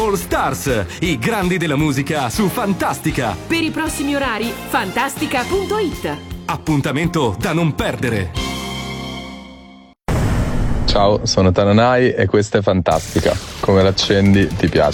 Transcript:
All Stars, i grandi della musica su Fantastica. Per i prossimi orari, fantastica.it. Appuntamento da non perdere. Ciao, sono Tananai e questa è Fantastica. Come l'accendi ti piace.